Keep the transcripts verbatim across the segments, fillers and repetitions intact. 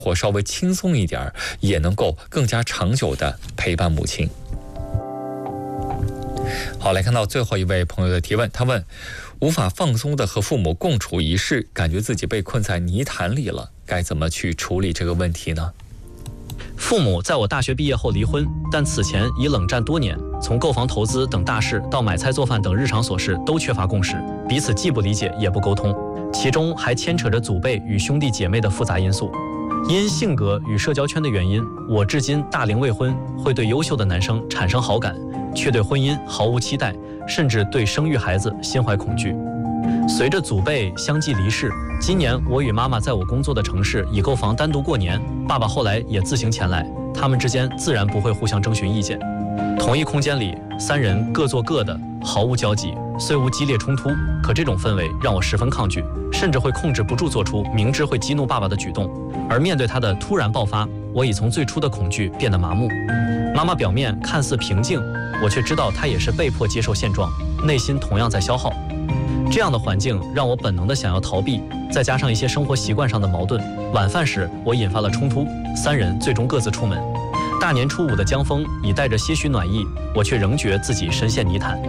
活稍微轻松一点，也能够更加长久的陪伴母亲。好，来看到最后一位朋友的提问，他问：无法放松的和父母共处一室，感觉自己被困在泥潭里了，该怎么去处理这个问题呢？ 父母在我大学毕业后离婚，但此前已冷战多年，从购房投资等大事到买菜做饭等日常琐事都缺乏共识，彼此既不理解也不沟通，其中还牵扯着祖辈与兄弟姐妹的复杂因素。因性格与社交圈的原因，我至今大龄未婚，会对优秀的男生产生好感，却对婚姻毫无期待，甚至对生育孩子心怀恐惧。随着祖辈相继离世，今年我与妈妈在我工作的城市以购房单独过年，爸爸后来也自行前来，他们之间自然不会互相征询意见。同一空间里，三人各做各的，毫无交集，虽无激烈冲突，可这种氛围让我十分抗拒，甚至会控制不住做出明知会激怒爸爸的举动。而面对他的突然爆发，我已从最初的恐惧变得麻木。妈妈表面看似平静，我却知道她也是被迫接受现状，内心同样在消耗。这样的环境让我本能的想要逃避，再加上一些生活习惯上的矛盾，晚饭时我引发了冲突，三人最终各自出门。大年初五的江风已带着些许暖意，我却仍觉自己深陷泥潭。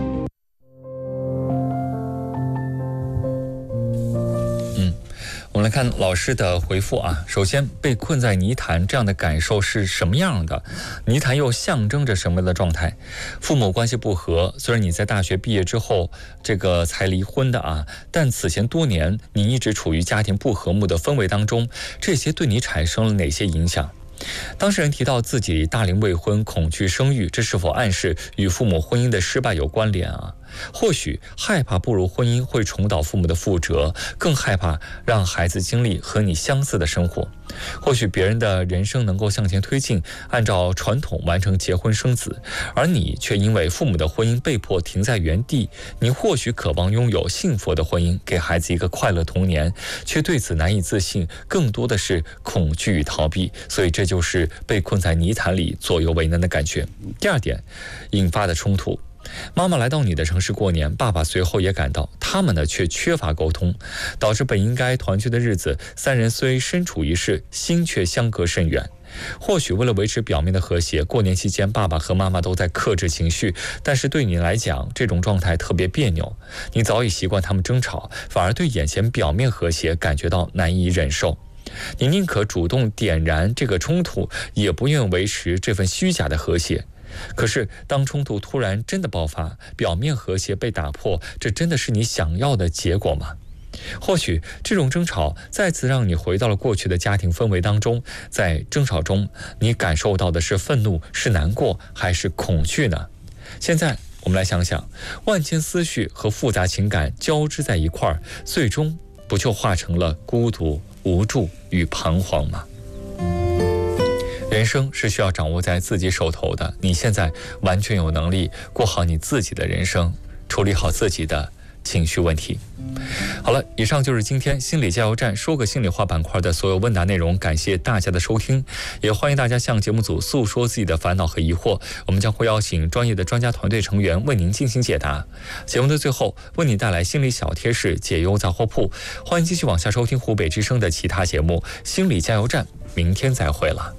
我们来看老师的回复啊。首先，被困在泥潭这样的感受是什么样的？泥潭又象征着什么的状态？父母关系不和，虽然你在大学毕业之后这个才离婚的啊，但此前多年你一直处于家庭不和睦的氛围当中，这些对你产生了哪些影响？当事人提到自己大龄未婚，恐惧生育，这是否暗示与父母婚姻的失败有关联啊？或许害怕步入婚姻会重蹈父母的覆辙，更害怕让孩子经历和你相似的生活。或许别人的人生能够向前推进，按照传统完成结婚生子，而你却因为父母的婚姻被迫停在原地。你或许渴望拥有幸福的婚姻，给孩子一个快乐童年，却对此难以自信，更多的是恐惧与逃避，所以这就是被困在泥潭里左右为难的感觉。第二点，引发的冲突。妈妈来到你的城市过年，爸爸随后也赶到，他们呢却缺乏沟通，导致本应该团聚的日子，三人虽身处一室，心却相隔甚远。或许为了维持表面的和谐，过年期间爸爸和妈妈都在克制情绪，但是对你来讲，这种状态特别别扭。你早已习惯他们争吵，反而对眼前表面和谐感觉到难以忍受。你宁可主动点燃这个冲突，也不愿维持这份虚假的和谐。可是当冲突突然真的爆发，表面和谐被打破，这真的是你想要的结果吗？或许这种争吵再次让你回到了过去的家庭氛围当中，在争吵中你感受到的是愤怒，是难过，还是恐惧呢？现在我们来想想，万千思绪和复杂情感交织在一块儿，最终不就化成了孤独、无助与彷徨吗？人生是需要掌握在自己手头的，你现在完全有能力过好你自己的人生，处理好自己的情绪问题。好了，以上就是今天心理加油站说个心里话板块的所有问答内容，感谢大家的收听，也欢迎大家向节目组诉说自己的烦恼和疑惑，我们将会邀请专业的专家团队成员为您进行解答。节目的最后，为你带来心理小贴士解忧杂货铺，欢迎继续往下收听湖北之声的其他节目，心理加油站明天再会了。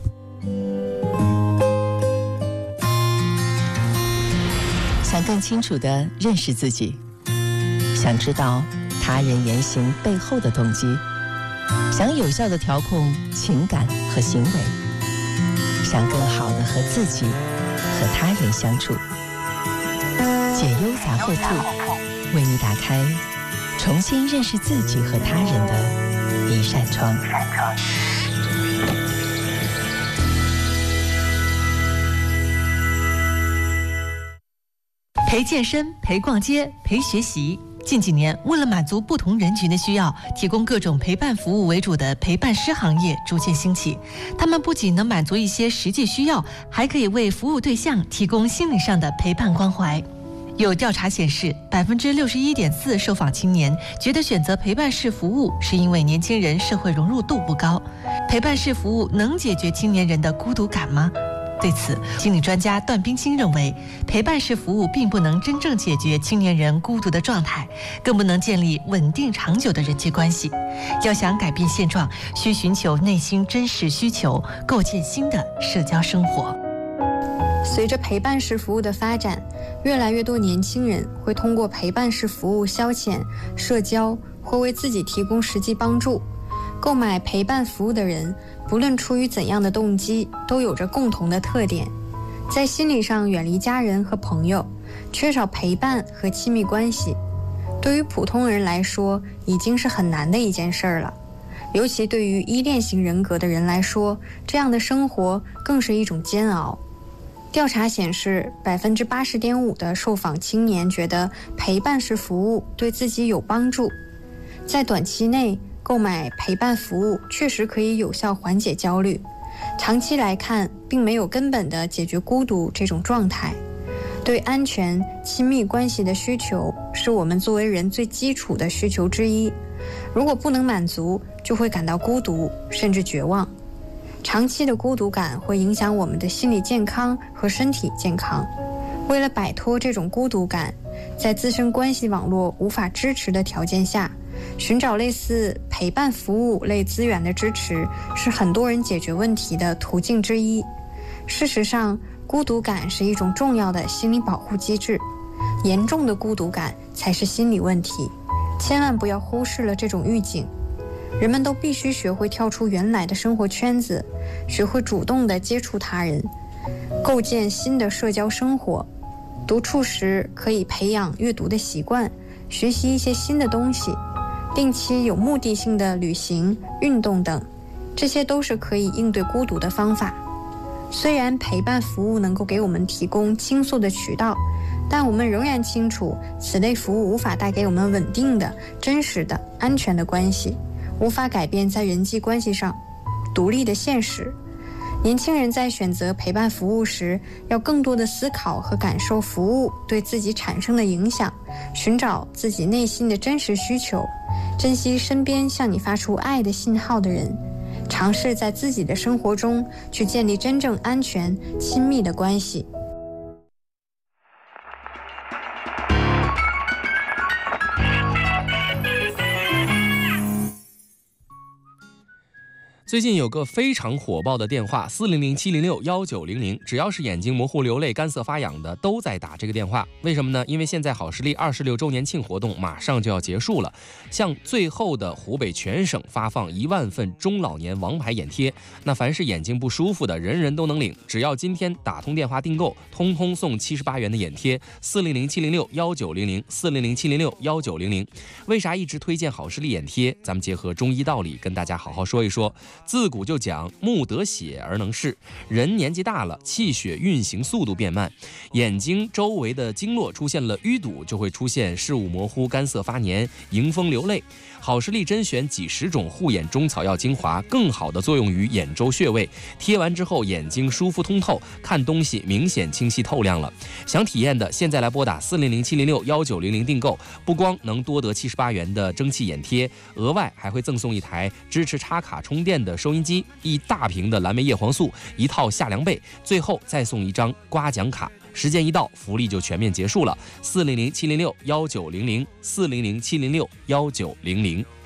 想更清楚地认识自己，想知道他人言行背后的动机，想有效地调控情感和行为，想更好地和自己和他人相处。解忧杂货铺为你打开重新认识自己和他人的一扇窗。 陪健身、陪逛街、陪学习。近几年，为了满足不同人群的需要，提供各种陪伴服务为主的陪伴师行业逐渐兴起。他们不仅能满足一些实际需要，还可以为服务对象提供心理上的陪伴关怀。有调查显示，百分之六十一点四受访青年觉得选择陪伴式服务是因为年轻人社会融入度不高。陪伴式服务能解决青年人的孤独感吗？ 对此，心理专家段冰清认为，陪伴式服务并不能真正解决青年人孤独的状态，更不能建立稳定长久的人际关系。要想改变现状，需寻求内心真实需求，构建新的社交生活。 随着陪伴式服务的发展，越来越多年轻人会通过陪伴式服务消遣、社交或为自己提供实际帮助。购买陪伴服务的人，不论出于怎样的动机，都有着共同的特点：在心理上远离家人和朋友，缺少陪伴和亲密关系。对于普通人来说，已经是很难的一件事儿了。尤其对于依恋型人格的人来说，这样的生活更是一种煎熬。调查显示，百分之八十点五的受访青年觉得陪伴式服务对自己有帮助。在短期内，购买陪伴服务确实可以有效缓解焦虑，长期来看，并没有根本的解决孤独这种状态。对安全、亲密关系的需求，是我们作为人最基础的需求之一。如果不能满足，就会感到孤独，甚至绝望。长期的孤独感会影响我们的心理健康和身体健康。为了摆脱这种孤独感，在自身关系网络无法支持的条件下，寻找类似陪伴服务类资源的支持，是很多人解决问题的途径之一。事实上，孤独感是一种重要的心理保护机制，严重的孤独感才是心理问题，千万不要忽视了这种预警。人们都必须学会跳出原来的生活圈子，学会主动地接触他人，构建新的社交生活。独处时可以培养阅读的习惯，学习一些新的东西，定期有目的性的旅行、运动等，这些都是可以应对孤独的方法。虽然陪伴服务能够给我们提供倾诉的渠道，但我们仍然清楚，此类服务无法带给我们稳定的、真实的、安全的关系，无法改变在人际关系上独立的现实。年轻人在选择陪伴服务时，要更多的思考和感受服务对自己产生的影响，寻找自己内心的真实需求，珍惜身边向你发出爱的信号的人，尝试在自己的生活中去建立真正安全、亲密的关系。 最近有个非常火爆的电话四零零七零六一九零零，只要是眼睛模糊、流泪、干涩发痒的都在打这个电话。为什么呢？因为现在好视力二十六周年庆活动马上就要结束了，向最后的湖北全省发放一万份中老年王牌眼贴。那凡是眼睛不舒服的，人人都能领，只要今天打通电话订购，通通送七十八元的眼贴。四零零七零六一九零零，四零零七零六一九零零。为啥一直推荐好视力眼贴？咱们结合中医道理，跟大家好好说一说。自古就讲目得血而能视，人年纪大了，气血运行速度变慢，眼睛周围的经络出现了淤堵，就会出现视物模糊、干涩发黏、迎风流泪。好视力甄选几十种护眼中草药精华，更好的作用于眼周穴位，贴完之后眼睛舒服通透，看东西明显清晰透亮了。想体验的，现在来拨打四零零七零六一九零零订购，不光能多得七十八元的蒸汽眼贴，额外还会赠送一台支持插卡充电的收音机，一大瓶的蓝莓叶黄素，一套夏凉被，最后再送一张刮奖卡。时间一到，福利就全面结束了。四零零七零六一九零零，四零零七零六一九零零。